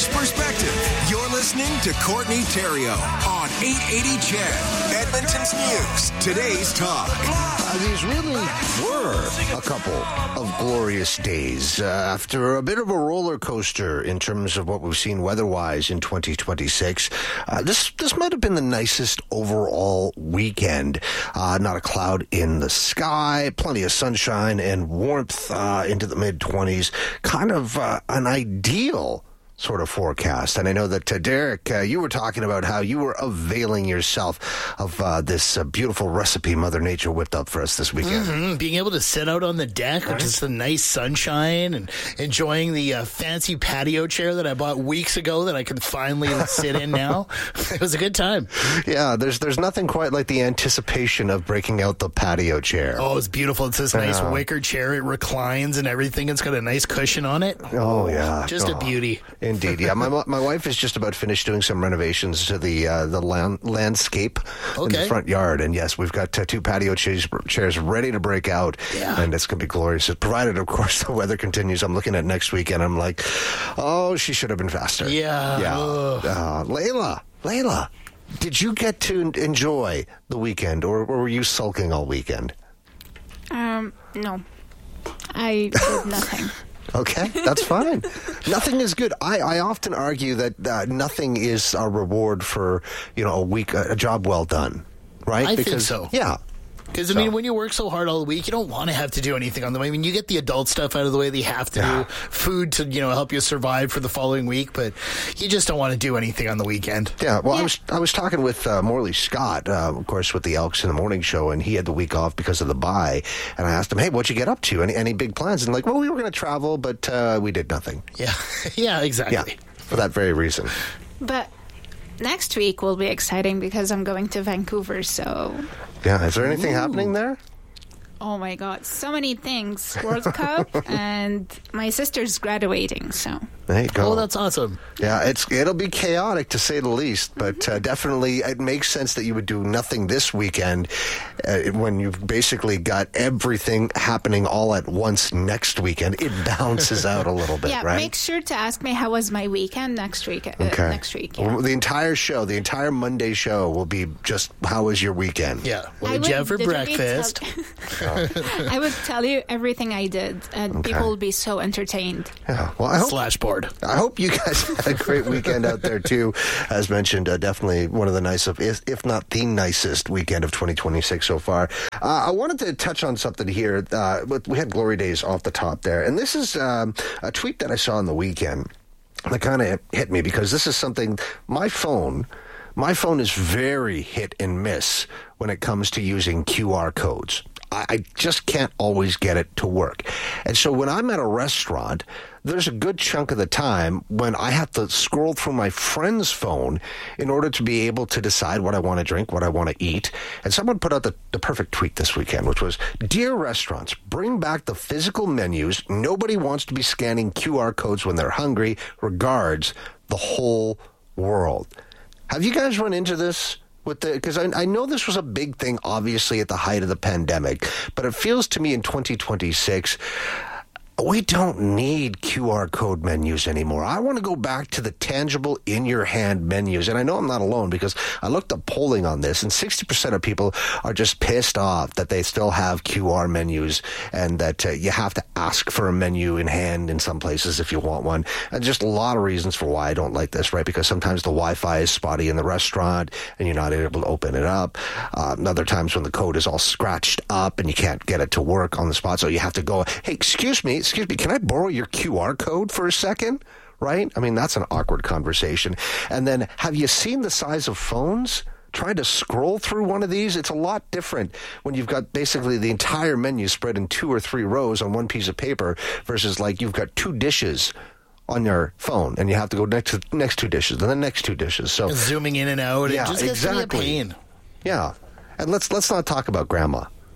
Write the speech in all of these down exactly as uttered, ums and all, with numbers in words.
perspective. You're listening to Courtney Theriault on eight eighty C H E D, Edmonton's News. Today's talk. Uh, these really were a couple of glorious days uh, after a bit of a roller coaster in terms of what we've seen weather-wise in twenty twenty-six. Uh, this this might have been the nicest overall weekend. Uh, not a cloud in the sky, plenty of sunshine and warmth uh, into the mid-twenties. Kind of uh, an ideal sort of forecast. And I know that, uh, Derek, uh, you were talking about how you were availing yourself of uh, this uh, beautiful recipe Mother Nature whipped up for us this weekend. Mm-hmm. Being able to sit out on the deck with just the nice sunshine and enjoying the uh, fancy patio chair that I bought weeks ago that I can finally sit in now. It was a good time. Yeah, there's there's nothing quite like the anticipation of breaking out the patio chair. Oh, it's beautiful. It's this nice Yeah. wicker chair. It reclines and everything. It's got a nice cushion on it. Oh, yeah. Just Oh. a beauty. Indeed, yeah. My my wife is just about finished doing some renovations to the uh, the land, landscape in Okay. the front yard, and yes, we've got uh, two patio chairs, chairs ready to break out, Yeah. and it's going to be glorious. Provided, of course, the weather continues. I'm looking at next weekend. I'm like, oh, she should have been faster. Yeah. yeah. Ugh. Uh, Layla, Layla, did you get to enjoy the weekend, or, or were you sulking all weekend? Um, no. I did nothing. Okay, that's fine. Nothing is good. I, I often argue that uh, nothing is a reward for, you know, a week, a job well done, right? I think because, so. Yeah. Because, I So- mean, when you work so hard all week, you don't want to have to do anything on the way. I mean, you get the adult stuff out of the way that you have to Yeah. do, food to, you know, help you survive for the following week, but you just don't want to do anything on the weekend. Yeah, well, I Yeah. was I was talking with uh, Morley Scott, uh, of course, with the Elks in the morning show, and he had the week off because of the bye. And I asked him, "Hey, what'd you get up to? Any any big plans?" And like, well, we were going to travel, but uh, we did nothing. Yeah. yeah, exactly. Yeah, for that very reason. But next week will be exciting because I'm going to Vancouver, so... Yeah, is there anything happening there? Oh my God, so many things. World Cup, and my sister's graduating, so... There you go. Oh, that's awesome. Yeah, it's it'll be chaotic to say the least, but uh, definitely it makes sense that you would do nothing this weekend uh, when you've basically got everything happening all at once next weekend. It bounces out a little bit, Yeah, right? make sure to ask me how was my weekend next week. Uh, Okay. Next week, yeah. Well, the entire show, the entire Monday show will be just how was your weekend? Yeah. What I did you would have for literally breakfast? tell- I would tell you everything I did, and Okay. people will be so entertained. Yeah. Well, I hope Slash board. I hope you guys had a great weekend out there, too. As mentioned, uh, definitely one of the nicest, if, if not the nicest weekend of twenty twenty-six so far. Uh, I wanted to touch on something here. Uh, we had Glory Days off the top there. And this is um, a tweet that I saw on the weekend that kind of hit me because this is something, my phone... My phone is very hit and miss when it comes to using Q R codes. I, I just can't always get it to work. And so when I'm at a restaurant, there's a good chunk of the time when I have to scroll through my friend's phone in order to be able to decide what I want to drink, what I want to eat. And someone put out the, the perfect tweet this weekend, which was, "Dear restaurants, bring back the physical menus. Nobody wants to be scanning Q R codes when they're hungry. Regards, the whole world." Have you guys run into this with the, because I, I know this was a big thing, obviously, at the height of the pandemic, but it feels to me in twenty twenty-six, we don't need Q R code menus anymore. I want to go back to the tangible, in-your-hand menus. And I know I'm not alone because I looked up polling on this, and sixty percent of people are just pissed off that they still have Q R menus and that uh, you have to ask for a menu in hand in some places if you want one. And just a lot of reasons for why I don't like this, right? Because sometimes the Wi-Fi is spotty in the restaurant and you're not able to open it up. Uh, other times when the code is all scratched up and you can't get it to work on the spot, so you have to go, "Hey, excuse me, excuse me, can I borrow your Q R code for a second?" Right? I mean, that's an awkward conversation. And then, have you seen the size of phones? Trying to scroll through one of these, it's a lot different when you've got basically the entire menu spread in two or three rows on one piece of paper versus like you've got two dishes on your phone and you have to go next to next two dishes and the next two dishes. So Zooming in and out. Yeah, It just gets exactly. to be a pain. yeah. And let's let's not talk about grandma.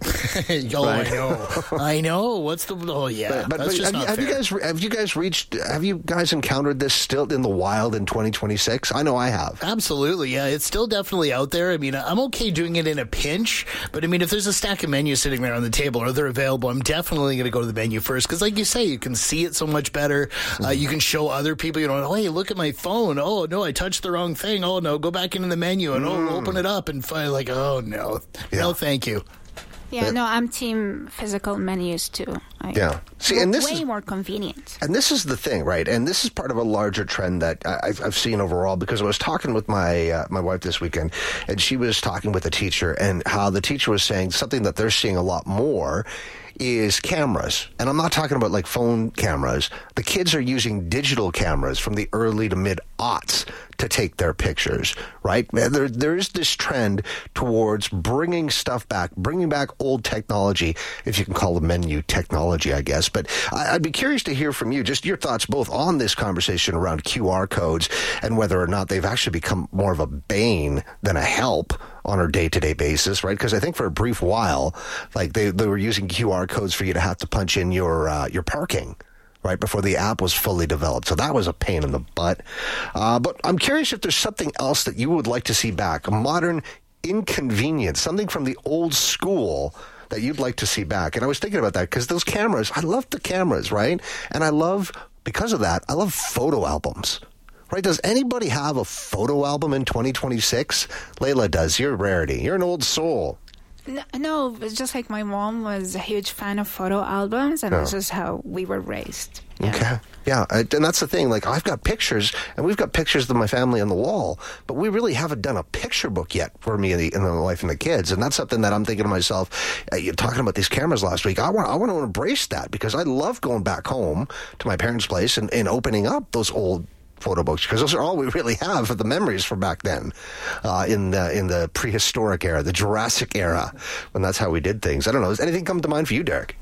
oh, Right. I know. I know. What's the? Oh, yeah. But, but, That's but just have, you, not have you fair. guys have you guys reached? Have you guys encountered this still in the wild in twenty twenty-six? I know I have. Absolutely, yeah. It's still definitely out there. I mean, I'm okay doing it in a pinch, but I mean, if there's a stack of menus sitting there on the table or they're available, I'm definitely going to go to the menu first because, like you say, you can see it so much better. Uh, you can show other people, you know, oh, hey, look at my phone. Oh, no, I touched the wrong thing. Oh, no, go back into the menu and oh, open it up and find like, oh, no, Yeah. no, thank you. Yeah, no, I'm team physical menus too. I, Yeah. See, and this way is- more convenient. And this is the thing, right? And this is part of a larger trend that I- I've, I've seen overall because I was talking with my uh, my wife this weekend, and she was talking with a teacher, and how the teacher was saying something that they're seeing a lot more is cameras. And I'm not talking about like phone cameras. The kids are using digital cameras from the early to mid aughts to take their pictures, right? There, there's this trend towards bringing stuff back, bringing back old technology, if you can call the menu technology, I guess. But I, I'd be curious to hear from you, just your thoughts both on this conversation around Q R codes and whether or not they've actually become more of a bane than a help on a day-to-day basis, right? Because I think for a brief while, like they, they were using Q R codes for you to have to punch in your uh, your parking, right, before the app was fully developed. So that was a pain in the butt. Uh, but I'm curious if there's something else that you would like to see back, a modern inconvenience, something from the old school that you'd like to see back. And I was thinking about that because those cameras, I love the cameras, right? And I love, because of that, I love photo albums. Right? Does anybody have a photo album in twenty twenty-six? Layla does. You're a rarity. You're an old soul. No, no, it's just like my mom was a huge fan of photo albums, and Oh. this is how we were raised. Yeah. Okay. Yeah, I- and that's the thing. Like, I've got pictures, and we've got pictures of my family on the wall, but we really haven't done a picture book yet for me and, the, and my wife and the kids. And that's something that I'm thinking to myself. Uh, you're talking about these cameras last week. I want, I want to embrace that because I love going back home to my parents' place and, and opening up those old photo books because those are all we really have of the memories from back then, uh, in the in the prehistoric era, the Jurassic era, when that's how we did things. I don't know. Does anything come to mind for you, Derek?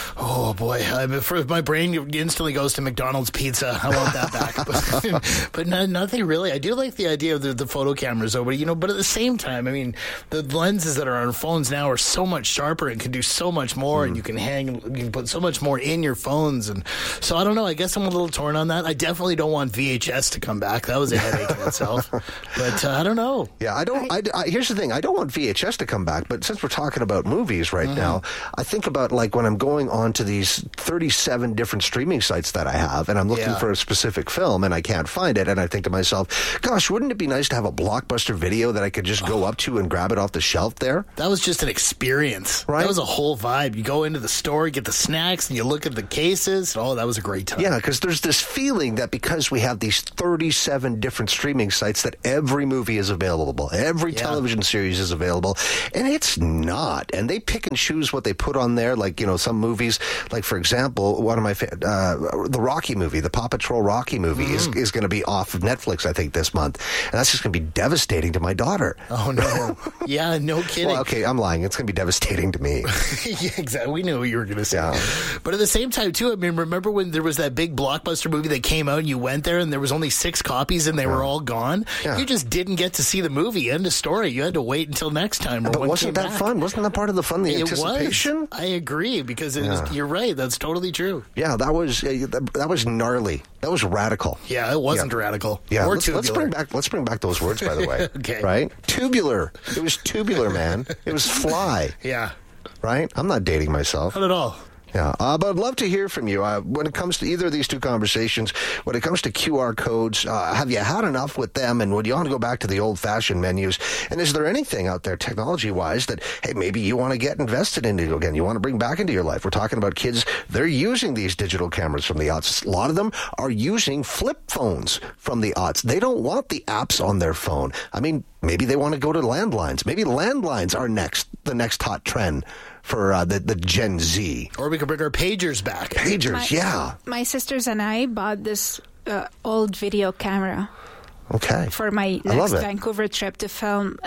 Oh boy, I, for, my brain instantly goes to McDonald's pizza. I want that back, but, but no, nothing really. I do like the idea of the, the photo cameras, though. But you know, but at the same time, I mean, the lenses that are on phones now are so much sharper and can do so much more, mm. and you can hang, you can put so much more in your phones, and so I don't know. I guess I'm a little torn on that. I definitely don't want V H S to come back. That was a headache in itself. But uh, I don't know. Yeah, I don't. I, I, here's the thing. I don't want V H S to come back. But since we're talking about movies right mm. now, I think about like when I'm going on to these thirty-seven different streaming sites that I have, and I'm looking yeah. for a specific film, and I can't find it, and I think to myself, gosh, wouldn't it be nice to have a Blockbuster Video that I could just go up to and grab it off the shelf there? That was just an experience. Right? That was a whole vibe. You go into the store, get the snacks, and you look at the cases. Oh, that was a great time. Yeah, because there's this feeling that because we have these thirty-seven different streaming sites that every movie is available, every yeah. television series is available, and it's not. And they pick and choose what they put on there. Like, you know, some movies, like for example, one of my fa- uh, the Rocky movie, the Paw Patrol Rocky movie, mm. is is going to be off of Netflix, I think, this month, and that's just going to be devastating to my daughter. Oh no! Yeah, no kidding. Well, okay, I'm lying. It's going to be devastating to me. Yeah, exactly. We knew what you were going to say. Yeah. But at the same time, too, I mean, remember when there was that big blockbuster movie that came out and you went there and there was only six copies and they yeah. were all gone? Yeah. You just didn't get to see the movie. End of story. You had to wait until next time. But wasn't that back. fun? Wasn't that part of the fun, the it anticipation? Was. I agree, because it yeah. was, you're right. That's totally true. Yeah, that was uh, that was gnarly. That was radical. Yeah, it wasn't yeah. radical. Yeah, or let's, tubular. let's bring back let's bring back those words, by the way. Okay. Right? Tubular. It was tubular, man. It was fly. Yeah. Right? I'm not dating myself. Not at all. Yeah, uh, but I'd love to hear from you. Uh, when it comes to either of these two conversations, when it comes to Q R codes, uh, have you had enough with them, and would you want to go back to the old-fashioned menus? And is there anything out there technology-wise that, hey, maybe you want to get invested into again, you want to bring back into your life? We're talking about kids, they're using these digital cameras from the aughts. A lot of them are using flip phones from the aughts. They don't want the apps on their phone. I mean, maybe they want to go to landlines. Maybe landlines are next, the next hot trend for uh, the, the Gen Z. Or we could bring our pagers back. Pagers, my, yeah. My sisters and I bought this uh, old video camera. Okay. For my next Vancouver trip to film uh,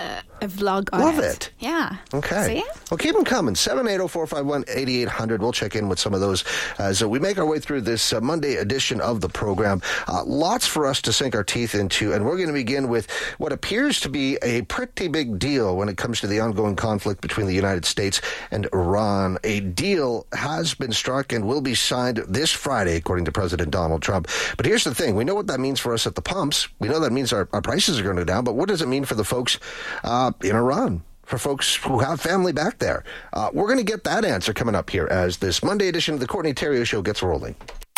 a vlog on Love it. it. Yeah. Okay. See? Well, keep them coming. seven eight zero, four five one, eight eight zero zero. We'll check in with some of those as uh, we make our way through this uh, Monday edition of the program. Uh, lots for us to sink our teeth into, and we're going to begin with what appears to be a pretty big deal when it comes to the ongoing conflict between the United States and Iran. A deal has been struck and will be signed this Friday, according to President Donald Trump. But here's the thing. We know what that means for us at the pumps. We know that means our, our prices are going to go down, but what does it mean for the folks uh, in Iran? For folks who have family back there? Uh, we're going to get that answer coming up here as this Monday edition of the Courtney Theriault Show gets rolling.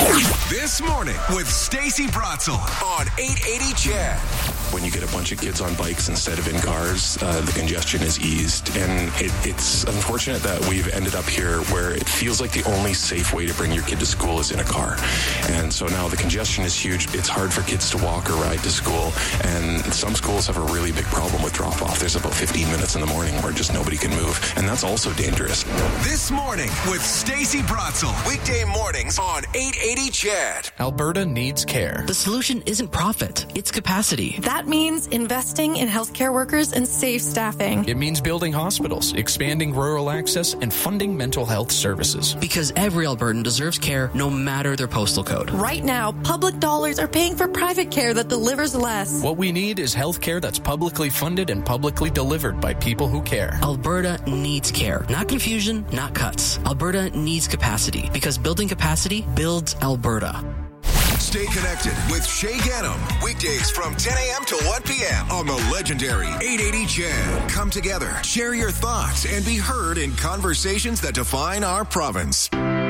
This morning with Stacey Bratzel on eight eighty C H E D. When you get a bunch of kids on bikes instead of in cars, uh, the congestion is eased. And it, it's unfortunate that we've ended up here where it feels like the only safe way to bring your kid to school is in a car. And so now the congestion is huge. It's hard for kids to walk or ride to school. And some schools have a really big problem with drop-off. There's about fifteen minutes in the morning where just nobody can move. And that's also dangerous. This morning with Stacey Bratzel. Weekday mornings on eight eighty C H E D. Alberta needs care. The solution isn't profit, it's capacity. That means investing in healthcare workers and safe staffing. It means building hospitals, expanding rural access, and funding mental health services. Because every Albertan deserves care no matter their postal code. Right now, public dollars are paying for private care that delivers less. What we need is health care that's publicly funded and publicly delivered by people who care. Alberta needs care. Not confusion, not cuts. Alberta needs capacity. Because building capacity builds Alberta. Stay connected with Shay Gannam. Weekdays from ten a.m. to one p.m. on the legendary eight eighty C H E D. Come together, share your thoughts, and be heard in conversations that define our province.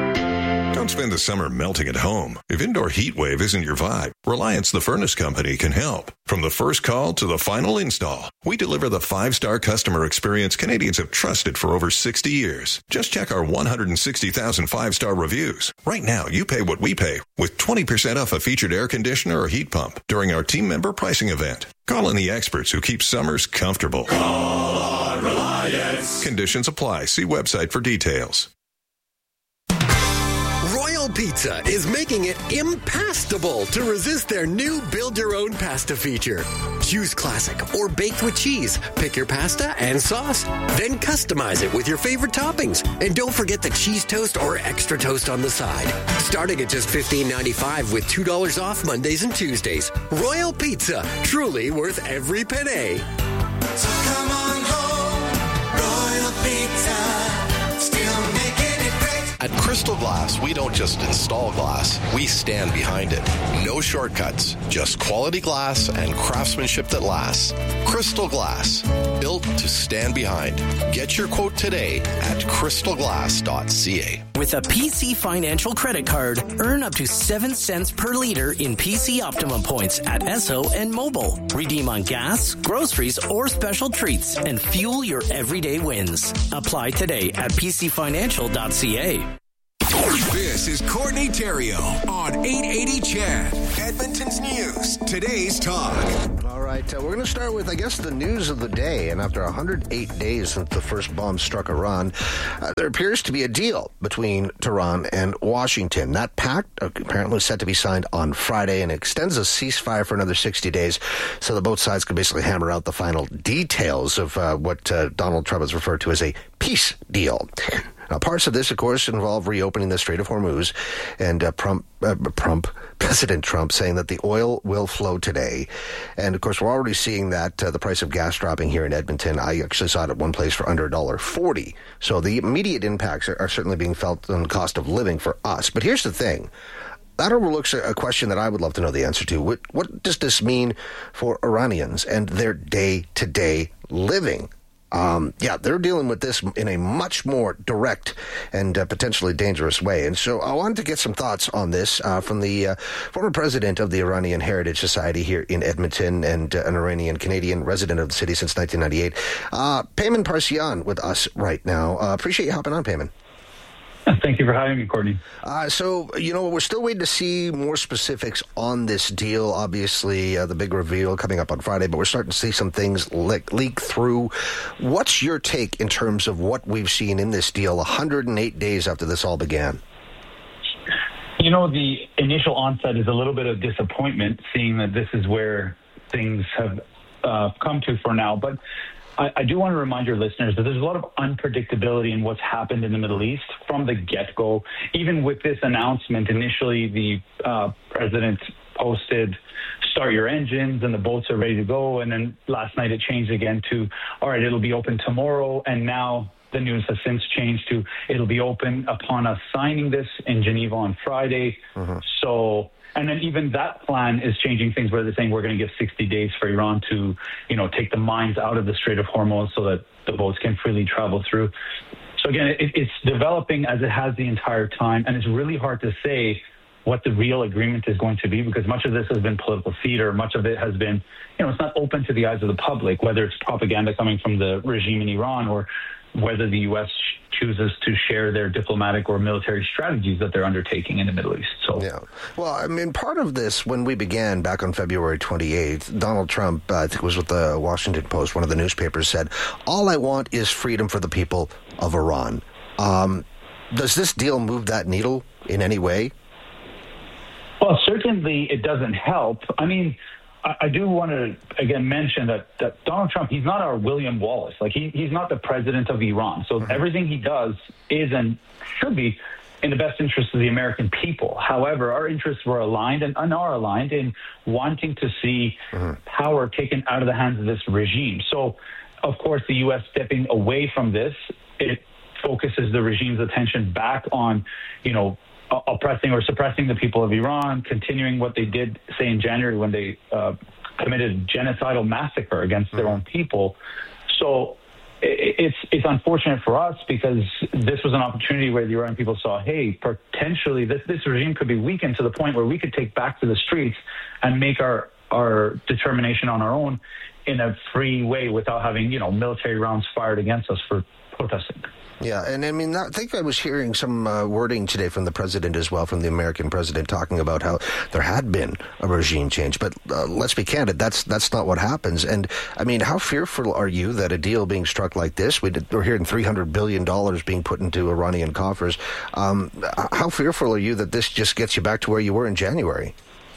Don't spend the summer melting at home. If indoor heat wave isn't your vibe, Reliance the Furnace Company can help. From the first call to the final install, we deliver the five-star customer experience Canadians have trusted for over sixty years. Just check our one hundred sixty thousand five-star reviews. Right now, you pay what we pay with twenty percent off a featured air conditioner or heat pump during our team member pricing event. Call in the experts who keep summers comfortable. Call on Reliance. Conditions apply. See website for details. Royal Pizza is making it impastable to resist their new build-your-own pasta feature. Choose classic or baked with cheese. Pick your pasta and sauce. Then customize it with your favorite toppings. And don't forget the cheese toast or extra toast on the side. Starting at just fifteen ninety-five with two dollars off Mondays and Tuesdays. Royal Pizza, truly worth every penny. So come on home, Royal Pizza, still making it great. At Crystal Glass, we don't just install glass, we stand behind it. No shortcuts, just quality glass and craftsmanship that lasts. Crystal Glass, built to stand behind. Get your quote today at crystal glass dot c a. With a P C Financial credit card, earn up to seven cents per liter in P C Optimum points at Esso and Mobile. Redeem on gas, groceries, or special treats and fuel your everyday wins. Apply today at p c financial dot c a. This is Courtney Theriault on eight eighty C H E D, Edmonton's News, today's talk. All right, uh, we're going to start with, I guess, the news of the day. And after one hundred eight days since the first bomb struck Iran, uh, there appears to be a deal between Tehran and Washington. That pact uh, apparently is set to be signed on Friday and extends a ceasefire for another sixty days so that both sides can basically hammer out the final details of uh, what uh, Donald Trump has referred to as a peace deal. Now, parts of this, of course, involve reopening the Strait of Hormuz and uh, Trump, uh, Trump, President Trump saying that the oil will flow today. And, of course, we're already seeing that uh, the price of gas dropping here in Edmonton. I actually saw it at one place for under one dollar forty. So the immediate impacts are, are certainly being felt on the cost of living for us. But here's the thing. That overlooks a question that I would love to know the answer to. What, what does this mean for Iranians and their day-to-day living? Um, yeah, they're dealing with this in a much more direct and uh, potentially dangerous way. And so I wanted to get some thoughts on this uh, from the uh, former president of the Iranian Heritage Society here in Edmonton and uh, an Iranian-Canadian resident of the city since nineteen ninety-eight. Uh, Payman Parsian with us right now. Uh, appreciate you hopping on, Payman. Thank you for having me, Courtney. Uh, so, you know, we're still waiting to see more specifics on this deal. Obviously, uh, the big reveal coming up on Friday, but we're starting to see some things le- leak through. What's your take in terms of what we've seen in this deal one hundred eight days after this all began? You know, the initial onset is a little bit of disappointment, seeing that this is where things have uh, come to for now. But I, I do want to remind your listeners that there's a lot of unpredictability in what's happened in the Middle East from the get-go. Even with this announcement, initially the uh, president posted, start your engines and the boats are ready to go. And then last night it changed again to, all right, it'll be open tomorrow. And now the news has since changed to, it'll be open upon us signing this in Geneva on Friday. Mm-hmm. So, and then even that plan is changing things where they're saying we're going to give sixty days for Iran to, you know, take the mines out of the Strait of Hormuz so that the boats can freely travel through. So again, it, it's developing as it has the entire time. And it's really hard to say what the real agreement is going to be, because much of this has been political theater. Much of it has been, you know, it's not open to the eyes of the public, whether it's propaganda coming from the regime in Iran or whether the U S chooses to share their diplomatic or military strategies that they're undertaking in the Middle East. So, yeah. Well, I mean, part of this, when we began back on February twenty-eighth, Donald Trump, uh, I think it was with the Washington Post, one of the newspapers, said, all I want is freedom for the people of Iran. Um, does this deal move that needle in any way? Well, certainly it doesn't help. I mean, I, I do want to, again, mention that, that Donald Trump, he's not our William Wallace. Like, he, he's not the president of Iran. So mm-hmm. everything he does is and should be in the best interest of the American people. However, our interests were aligned and, and are aligned in wanting to see mm-hmm. power taken out of the hands of this regime. So, of course, the U S stepping away from this, it focuses the regime's attention back on, you know, oppressing or suppressing the people of Iran, continuing what they did, say, in January when they uh, committed a genocidal massacre against their own people. So it's it's unfortunate for us because this was an opportunity where the Iranian people saw, hey, potentially this, this regime could be weakened to the point where we could take back to the streets and make our, our determination on our own in a free way without having, you know, military rounds fired against us for protesting. Yeah, and I mean, I think I was hearing some uh, wording today from the president as well, from the American president, talking about how there had been a regime change. But uh, let's be candid, that's that's not what happens. And I mean, how fearful are you that a deal being struck like this, we did, we're hearing three hundred billion dollars being put into Iranian coffers, um, how fearful are you that this just gets you back to where you were in January?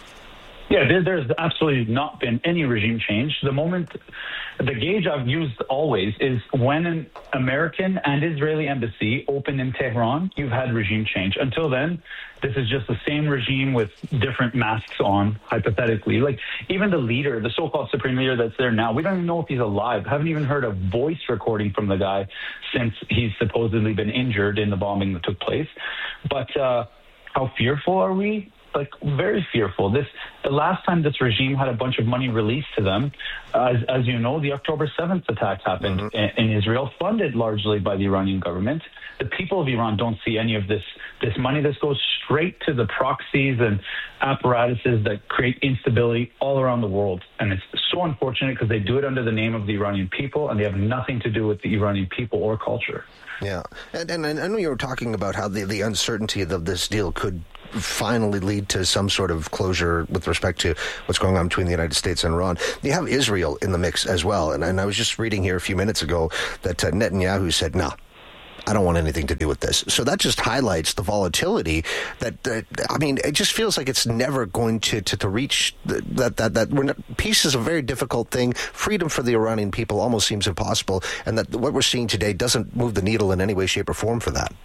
Yeah, there, there's absolutely not been any regime change. The moment, the gauge I've used always is when an American and Israeli embassy open in Tehran, you've had regime change. Until then, this is just the same regime with different masks on, hypothetically. Like, even the leader, the so-called supreme leader that's there now, we don't even know if he's alive. Haven't even heard a voice recording from the guy since he's supposedly been injured in the bombing that took place. But uh, how fearful are we? Like, very fearful. This the last time this regime had a bunch of money released to them, uh, as, as you know, the October seventh attacks happened mm-hmm. in, in Israel, funded largely by the Iranian government. The people of Iran don't see any of this this money. This goes straight to the proxies and apparatuses that create instability all around the world. And it's so unfortunate because they do it under the name of the Iranian people, and they have nothing to do with the Iranian people or culture. Yeah, and, and I know you were talking about how the, the uncertainty of this deal could finally lead to some sort of closure with respect to what's going on between the United States and Iran. You have Israel in the mix as well. And, and I was just reading here a few minutes ago that uh, Netanyahu said, nah, I don't want anything to do with this. So that just highlights the volatility that, uh, I mean, it just feels like it's never going to, to, to reach the, that, that, that we're not, peace is a very difficult thing. Freedom for the Iranian people almost seems impossible. And that what we're seeing today doesn't move the needle in any way, shape, or form for that.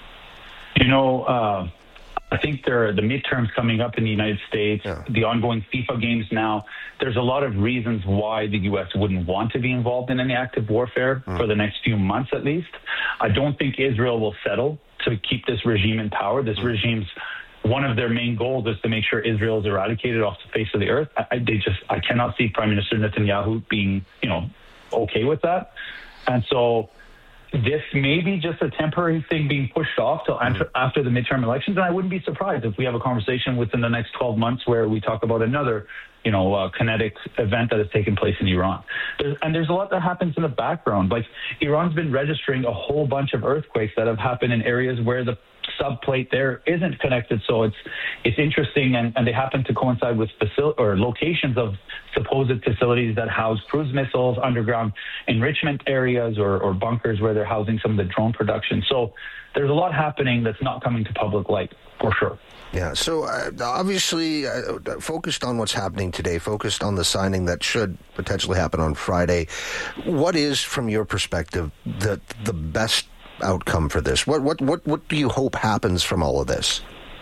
You know, uh, I think there are the midterms coming up in the United States, yeah. the ongoing FIFA games now. There's a lot of reasons why the U S wouldn't want to be involved in any active warfare mm. for the next few months at least. I don't think Israel will settle to keep this regime in power. This mm. regime's one of their main goals is to make sure Israel is eradicated off the face of the earth. I, I, they just, I cannot see Prime Minister Netanyahu being, you know, okay with that. And so this may be just a temporary thing being pushed off till mm-hmm. after, after the midterm elections. And I wouldn't be surprised if we have a conversation within the next twelve months where we talk about another, you know, uh, kinetic event that has taken place in Iran. There's, and there's a lot that happens in the background. Like, Iran's been registering a whole bunch of earthquakes that have happened in areas where the subplate there isn't connected. So it's it's interesting, and, and they happen to coincide with facil- or locations of supposed facilities that house cruise missiles, underground enrichment areas, or, or bunkers where they're housing some of the drone production. So there's a lot happening that's not coming to public light, for sure. Yeah, so uh, obviously uh, focused on what's happening today, focused on the signing that should potentially happen on Friday. What is, from your perspective, the the best outcome for this? What what what what do you hope happens from all of this?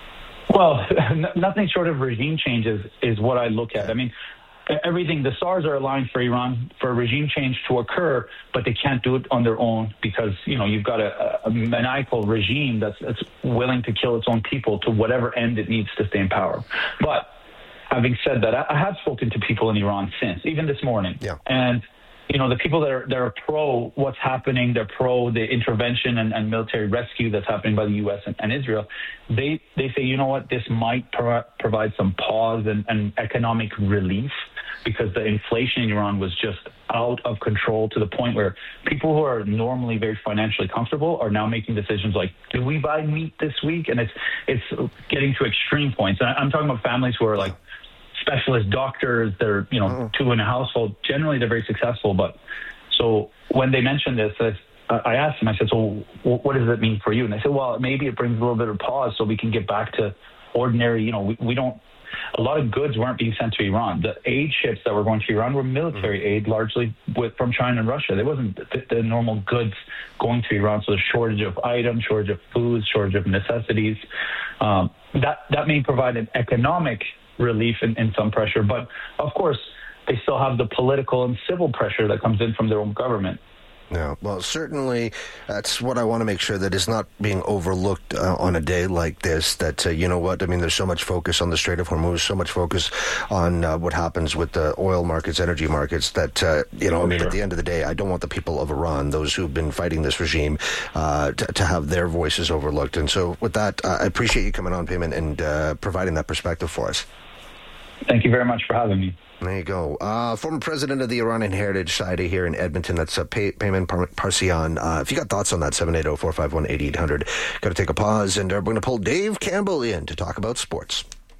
Well, nothing short of regime changes is what I look at. I mean, everything, the stars are aligned for Iran for a regime change to occur, but they can't do it on their own because, you know, you've got a, a maniacal regime that's, that's willing to kill its own people to whatever end it needs to stay in power. But having said that, I, I have spoken to people in Iran since, even this morning. Yeah. And, you know, the people that are, that are pro what's happening, they're pro the intervention and, and military rescue that's happening by the U S and, and Israel, they, they say, you know what, this might pro- provide some pause and, and economic relief, because the inflation in Iran was just out of control to the point where people who are normally very financially comfortable are now making decisions like, do we buy meat this week? And it's it's getting to extreme points. And I'm talking about families who are like specialist doctors. They're, you know, oh. two in a household. Generally, they're very successful. But so when they mentioned this, I asked them, I said, so what does it mean for you? And they said, well, maybe it brings a little bit of pause so we can get back to ordinary, you know, we, we don't, a lot of goods weren't being sent to Iran. The aid ships that were going to Iran were military mm-hmm. aid, largely with, from China and Russia. There wasn't the, the normal goods going to Iran, so the shortage of items, shortage of foods, shortage of necessities. Um, that, that may provide an economic relief in, in some pressure, but of course, they still have the political and civil pressure that comes in from their own government. Yeah, well, certainly that's what I want to make sure that is not being overlooked uh, on a day like this, that, uh, you know what, I mean, there's so much focus on the Strait of Hormuz, so much focus on uh, what happens with the oil markets, energy markets, that, uh, you know, I mean, at the end of the day, I don't want the people of Iran, those who've been fighting this regime, uh, to, to have their voices overlooked. And so with that, uh, I appreciate you coming on, Payman, and uh, providing that perspective for us. Thank you very much for having me. There you go. Uh, former president of the Iranian Heritage Society here in Edmonton, that's uh, Pay- Payman Par- Parsian. Uh, if you got thoughts on that, seven eight zero, four five one, eight eight hundred. Got to take a pause, and uh, we're going to pull Dave Campbell in to talk about sports.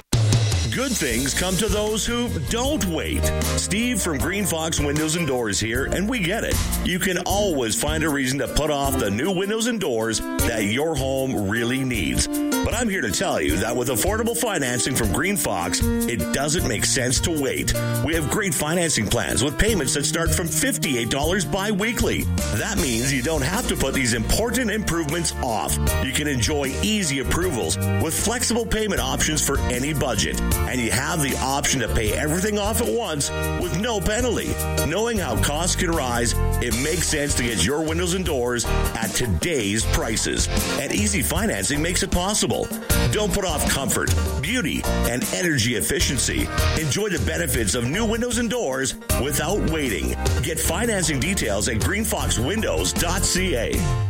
Good things come to those who don't wait. Steve from Green Fox Windows and Doors here, and we get it. You can always find a reason to put off the new windows and doors that your home really needs. But I'm here to tell you that with affordable financing from Green Fox, it doesn't make sense to wait. We have great financing plans with payments that start from fifty-eight dollars bi-weekly. That means you don't have to put these important improvements off. You can enjoy easy approvals with flexible payment options for any budget. And you have the option to pay everything off at once with no penalty. Knowing how costs can rise, it makes sense to get your windows and doors at today's prices. And easy financing makes it possible. Don't put off comfort, beauty, and energy efficiency. Enjoy the benefits of new windows and doors without waiting. Get financing details at green fox windows dot c a.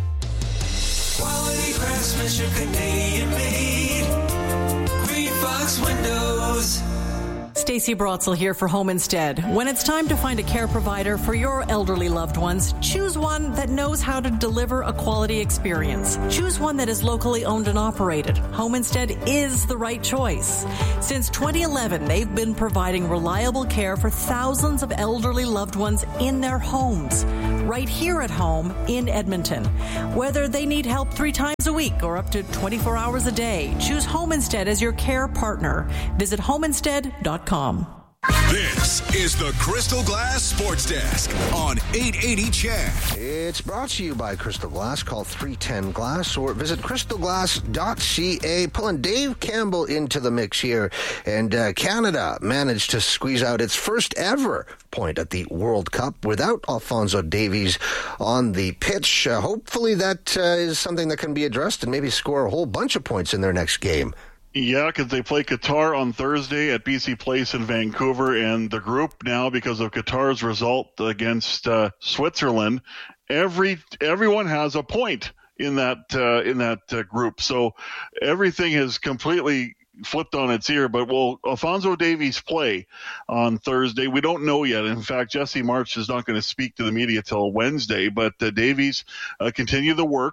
Quality craftsmanship, Canadian made. Green Fox Windows. Stacey Brotzel here for Home Instead. When it's time to find a care provider for your elderly loved ones, choose one that knows how to deliver a quality experience. Choose one that is locally owned and operated. Home Instead is the right choice. Since twenty eleven, they've been providing reliable care for thousands of elderly loved ones in their homes, right here at home in Edmonton. Whether they need help three times a week or up to twenty-four hours a day, choose Home Instead as your care partner. Visit home instead dot com. This is the Crystal Glass Sports Desk on eight eighty C H E D. It's brought to you by Crystal Glass. Call three ten glass or visit crystal glass dot c a. Pulling Dave Campbell into the mix here. And uh, Canada managed to squeeze out its first ever point at the World Cup without Alphonso Davies on the pitch. Uh, hopefully that uh, is something that can be addressed and maybe score a whole bunch of points in their next game. Yeah, because they play Qatar on Thursday at B C Place in Vancouver, and the group now, because of Qatar's result against uh, Switzerland, every everyone has a point in that uh, in that uh, group. So everything has completely flipped on its ear. But will Alphonso Davies play on Thursday? We don't know yet. In fact, Jesse March is not going to speak to the media till Wednesday. But uh, Davies uh, continue the work.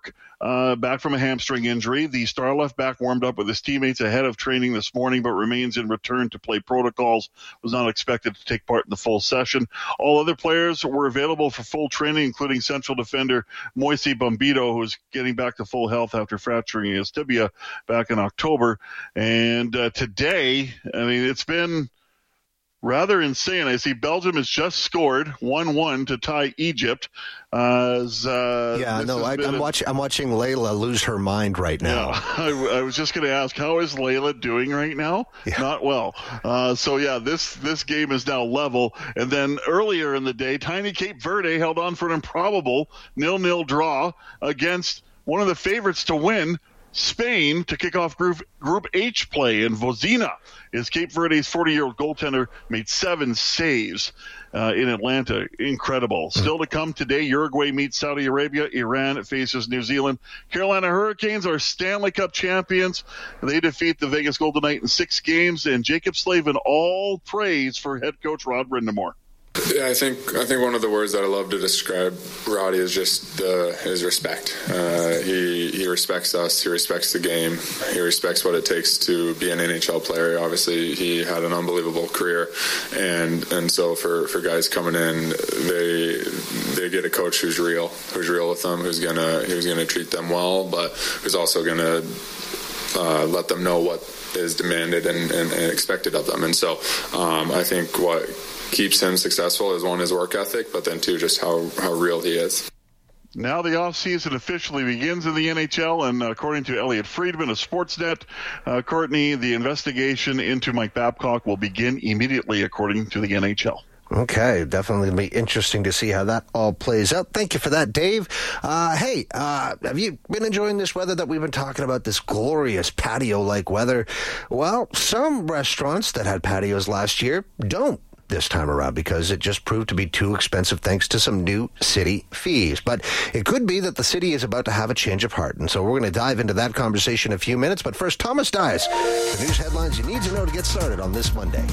uh, back from a hamstring injury. The star left back warmed up with his teammates ahead of training this morning, but remains in return to play protocols. Was not expected to take part in the full session. All other players were available for full training, including central defender Moise Bombito, who's getting back to full health after fracturing his tibia back in October. And uh, today, I mean, it's been rather insane. I see Belgium has just scored one one to tie Egypt. Uh, as, uh, yeah, no, I, I'm, a, watch, I'm watching Layla lose her mind right now. Yeah, I, I was just going to ask, how is Layla doing right now? Yeah. Not well. Uh, so, yeah, this, this game is now level. And then earlier in the day, tiny Cape Verde held on for an improbable nil-nil draw against one of the favorites to win, Spain, to kick off Group, group H play. And Vozina is Cape Verde's forty-year-old goaltender, made seven saves uh, in Atlanta. Incredible. Mm-hmm. Still to come today, Uruguay meets Saudi Arabia. Iran faces New Zealand. Carolina Hurricanes are Stanley Cup champions. They defeat the Vegas Golden Knights in six games. And Jacob Slavin, all praise for head coach Rod Brind'Amour. Yeah, I think I think one of the words that I love to describe Roddy is just the, his respect. Uh, he he respects us. He respects the game. He respects what it takes to be an N H L player. Obviously, he had an unbelievable career, and and so for, for guys coming in, they they get a coach who's real, who's real with them, who's gonna who's gonna treat them well, but who's also gonna uh, let them know what is demanded and, and, and expected of them. And so um, I think what keeps him successful is, one, his work ethic, but then two, just how, how real he is. Now the offseason officially begins in the N H L, and according to Elliot Friedman of Sportsnet, uh, Courtney, the investigation into Mike Babcock will begin immediately, according to the N H L. Okay, definitely be interesting to see how that all plays out. Thank you for that, Dave. Uh, hey, uh, have you been enjoying this weather that we've been talking about, this glorious patio-like weather? Well, some restaurants that had patios last year don't this time around because it just proved to be too expensive thanks to some new city fees. But it could be that the city is about to have a change of heart, and so we're going to dive into that conversation in a few minutes. But first, Thomas Dias, the news headlines you need to know to get started on this Monday.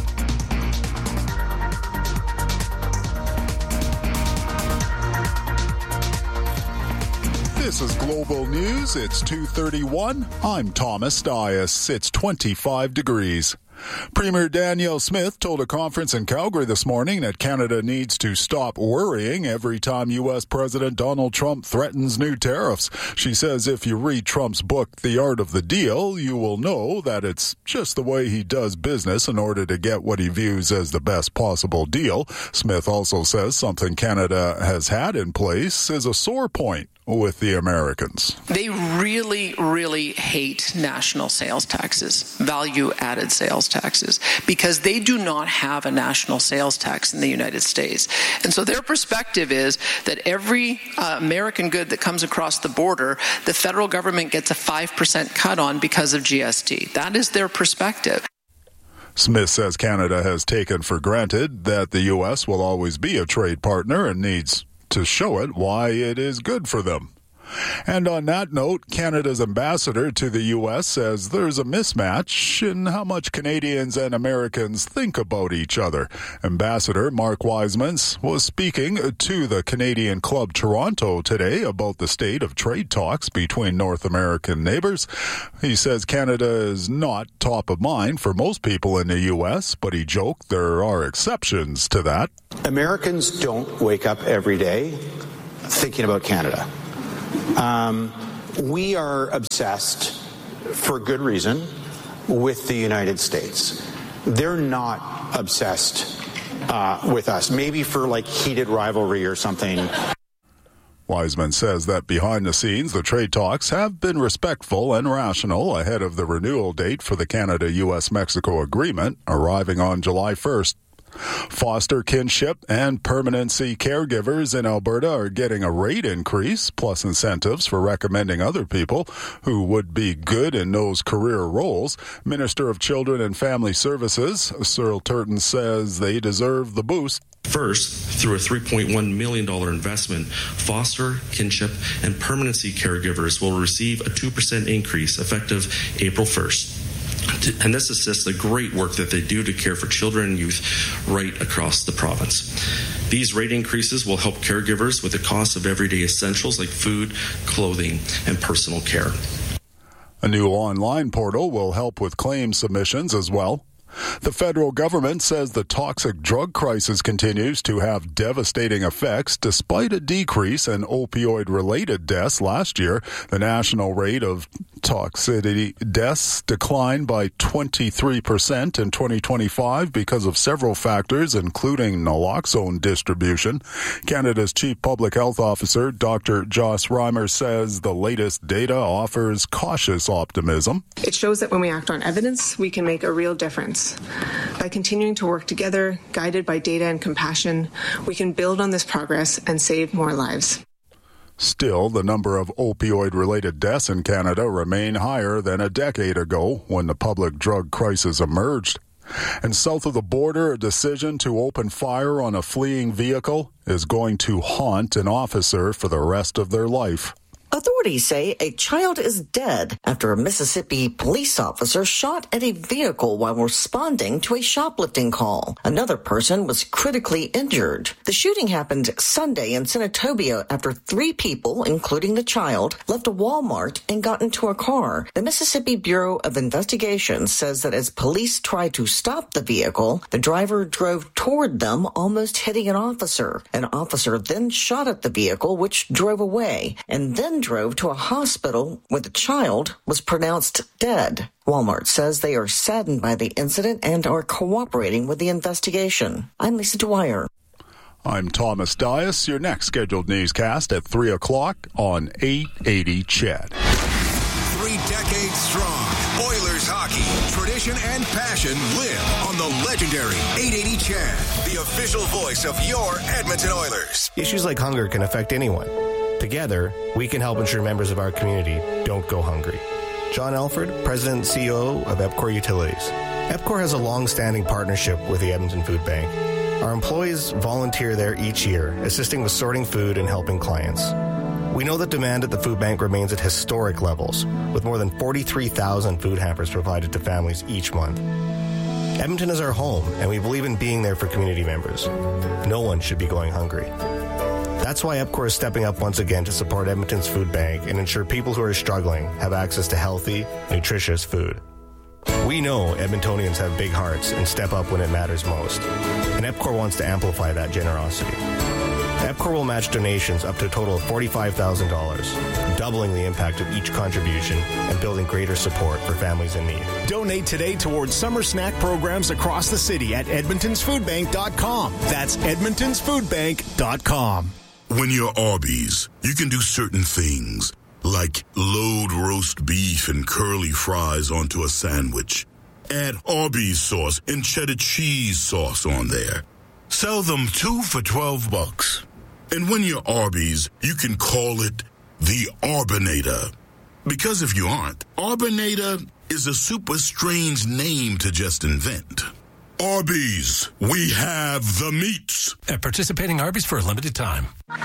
This is Global News. It's two thirty-one. I'm Thomas Dias. It's twenty-five degrees. Premier Danielle Smith told a conference in Calgary this morning that Canada needs to stop worrying every time U S President Donald Trump threatens new tariffs. She says if you read Trump's book, The Art of the Deal, you will know that it's just the way he does business in order to get what he views as the best possible deal. Smith also says something Canada has had in place is a sore point with the Americans. They really, really hate national sales taxes, value-added sales taxes, because they do not have a national sales tax in the United States. And so their perspective is that every uh, American good that comes across the border, the federal government gets a five percent cut on because of G S T. That is their perspective. Smith says Canada has taken for granted that the U S will always be a trade partner and needs to show it why it is good for them. And on that note, Canada's ambassador to the U S says there's a mismatch in how much Canadians and Americans think about each other. Ambassador Mark Wisemans was speaking to the Canadian Club Toronto today about the state of trade talks between North American neighbors. He says Canada is not top of mind for most people in the U S, but he joked there are exceptions to that. Americans don't wake up every day thinking about Canada. Um, we are obsessed, for good reason, with the United States. They're not obsessed uh, with us, maybe for like heated rivalry or something. Wiseman says that behind the scenes, the trade talks have been respectful and rational ahead of the renewal date for the Canada-U S Mexico agreement, arriving on July first. Foster kinship and permanency caregivers in Alberta are getting a rate increase, plus incentives for recommending other people who would be good in those career roles. Minister of Children and Family Services, Cyril Turton, says they deserve the boost. First, through a three point one million dollars investment, foster, kinship, and permanency caregivers will receive a two percent increase effective April first. And this assists the great work that they do to care for children and youth right across the province. These rate increases will help caregivers with the cost of everyday essentials like food, clothing, and personal care. A new online portal will help with claim submissions as well. The federal government says the toxic drug crisis continues to have devastating effects despite a decrease in opioid-related deaths last year. The national rate of toxicity deaths declined by twenty-three percent in twenty twenty-five because of several factors, including naloxone distribution. Canada's Chief Public Health Officer, Doctor Joss Reimer, says the latest data offers cautious optimism. It shows that when we act on evidence, we can make a real difference. By continuing to work together, guided by data and compassion, we can build on this progress and save more lives. Still, the number of opioid-related deaths in Canada remain higher than a decade ago when the public drug crisis emerged. And south of the border, a decision to open fire on a fleeing vehicle is going to haunt an officer for the rest of their life. Authorities say a child is dead after a Mississippi police officer shot at a vehicle while responding to a shoplifting call. Another person was critically injured. The shooting happened Sunday in Senatobia after three people, including the child, left a Walmart and got into a car. The Mississippi Bureau of Investigation says that as police tried to stop the vehicle, the driver drove toward them, almost hitting an officer. An officer then shot at the vehicle, which drove away, and then drove to a hospital where the child was pronounced dead. Walmart says they are saddened by the incident and are cooperating with the investigation. I'm Lisa Dwyer. I'm Thomas Dias. Your next scheduled newscast at three o'clock on eight eighty C H E D. Three decades strong, Oilers hockey, tradition and passion live on the legendary eight eighty C H E D, the official voice of your Edmonton Oilers. Issues like hunger can affect anyone. Together, we can help ensure members of our community don't go hungry. John Alford, President and C E O of EPCOR Utilities. EPCOR has a long-standing partnership with the Edmonton Food Bank. Our employees volunteer there each year, assisting with sorting food and helping clients. We know that demand at the food bank remains at historic levels, with more than forty-three thousand food hampers provided to families each month. Edmonton is our home, and we believe in being there for community members. No one should be going hungry. That's why EPCOR is stepping up once again to support Edmonton's food bank and ensure people who are struggling have access to healthy, nutritious food. We know Edmontonians have big hearts and step up when it matters most, and EPCOR wants to amplify that generosity. EPCOR will match donations up to a total of forty-five thousand dollars, doubling the impact of each contribution and building greater support for families in need. Donate today towards summer snack programs across the city at edmontons food bank dot com. That's edmontons food bank dot com. When you're Arby's, you can do certain things, like load roast beef and curly fries onto a sandwich. Add Arby's sauce and cheddar cheese sauce on there. Sell them two for twelve bucks. And when you're Arby's, you can call it the Arbinator. Because if you aren't, Arbinator is a super strange name to just invent. Arby's, we have the meats. At participating Arby's for a limited time.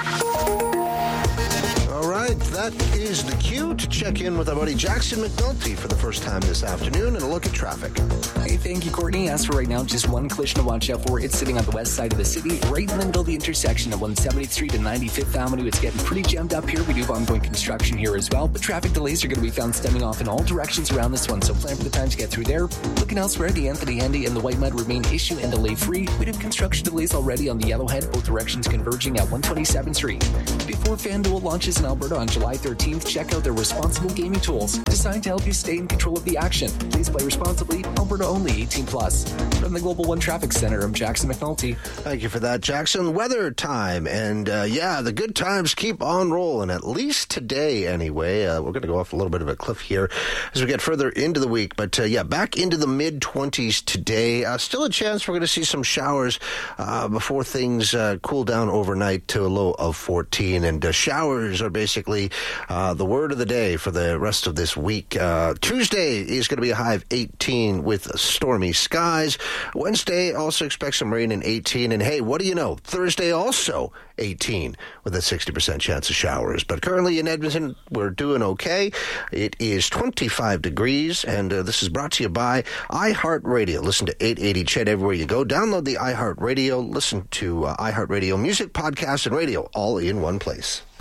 All right, that is the cue to check in with our buddy Jackson McNulty for the first time this afternoon and a look at traffic. Hey, thank you, Courtney. As for right now, just one collision to watch out for. It's sitting on the west side of the city, right in the middle of the intersection of one seventieth Street and ninety-fifth Avenue. It's getting pretty jammed up here. We do have ongoing construction here as well, but traffic delays are going to be found stemming off in all directions around this one, so plan for the time to get through there. Looking elsewhere, the Anthony Henday and the White Mud remain issue and delay free. We have construction delays already on the Yellowhead, both directions converging at one twenty-seventh Street. Before FanDuel launches in Alberta on July thirteenth, check out their responsible gaming tools designed to help you stay in control of the action. Please play responsibly. Alberta only, eighteen plus. From the Global One Traffic Center, I'm Jackson McNulty. Thank you for that, Jackson. Weather time. And uh, yeah, the good times keep on rolling, at least today anyway. Uh, we're going to go off a little bit of a cliff here as we get further into the week. But uh, yeah, back into the mid-twenties today. Uh, still a chance we're going to see some showers uh, before things uh, cool down overnight to a low of fourteen. And uh, showers are basically specifically. Uh, the word of the day for the rest of this week. Uh, Tuesday is going to be a high of eighteen with stormy skies. Wednesday also expect some rain in eighteen. And hey, what do you know? Thursday also eighteen with a sixty percent chance of showers. But currently in Edmonton, we're doing okay. It is twenty-five degrees, and uh, this is brought to you by iHeartRadio. Listen to eight eighty C H E D everywhere you go. Download the iHeartRadio. Listen to uh, iHeartRadio music, podcasts, and radio all in one place.